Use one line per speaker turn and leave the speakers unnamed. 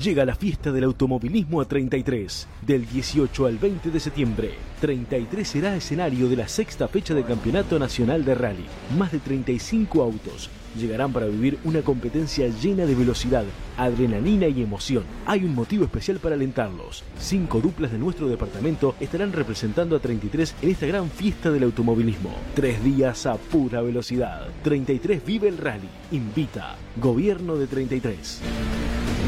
Llega la fiesta del automovilismo a 33. Del 18 al 20 de septiembre, 33 será escenario de la sexta fecha del Campeonato Nacional de Rally. Más de 35 autos llegarán para vivir una competencia llena de velocidad, adrenalina y emoción. Hay un motivo especial para alentarlos. 5 duplas de nuestro departamento estarán representando a 33 en esta gran fiesta del automovilismo. 3 días a pura velocidad. 33 vive el rally. Invita Gobierno de 33.